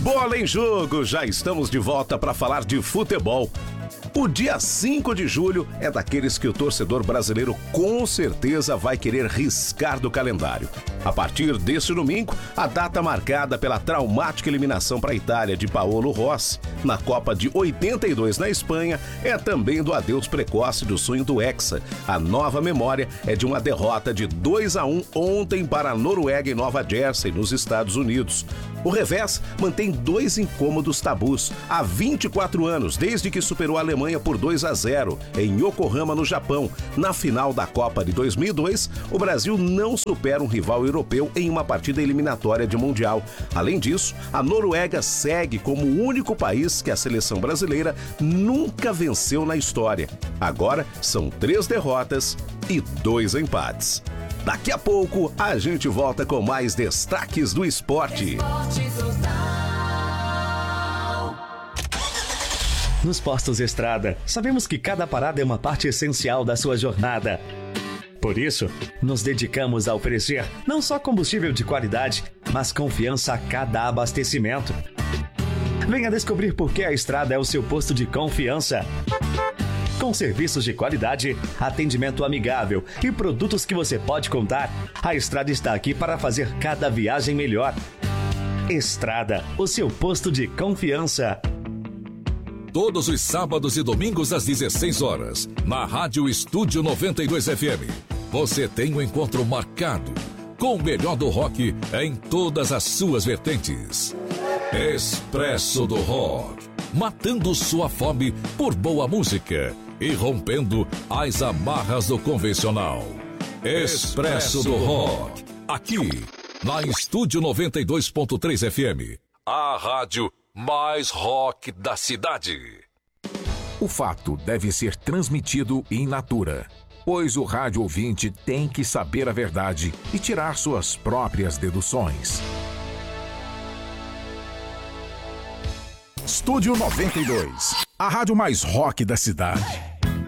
Bola em Jogo, já estamos de volta para falar de futebol. O dia 5 de julho é daqueles que o torcedor brasileiro com certeza vai querer riscar do calendário. A partir deste domingo, a data marcada pela traumática eliminação para a Itália de Paolo Rossi na Copa de 82 na Espanha é também do adeus precoce do sonho do Hexa. A nova memória é de uma derrota de 2-1 ontem para a Noruega em Nova Jersey, nos Estados Unidos. O revés mantém 2 incômodos tabus há 24 anos, desde que superou a Alemanha por 2-0 em Yokohama, no Japão. Na final da Copa de 2002, o Brasil não supera um rival europeu em uma partida eliminatória de Mundial. Além disso, a Noruega segue como o único país que a seleção brasileira nunca venceu na história. Agora são 3 derrotas e 2 empates. Daqui a pouco a gente volta com mais destaques do esporte. Nos postos Estrada, sabemos que cada parada é uma parte essencial da sua jornada. Por isso, nos dedicamos a oferecer não só combustível de qualidade, mas confiança a cada abastecimento. Venha descobrir por que a Estrada é o seu posto de confiança. Com serviços de qualidade, atendimento amigável e produtos que você pode contar, a Estrada está aqui para fazer cada viagem melhor. Estrada, o seu posto de confiança. Todos os sábados e domingos às 16 horas, na Rádio Estúdio 92 FM, você tem um encontro marcado com o melhor do rock em todas as suas vertentes. Expresso do Rock, matando sua fome por boa música e rompendo as amarras do convencional. Expresso do Rock, aqui na Estúdio 92.3 FM, a rádio mais rock da cidade. O fato deve ser transmitido in natura, pois o rádio ouvinte tem que saber a verdade e tirar suas próprias deduções. Estúdio 92, a rádio mais rock da cidade.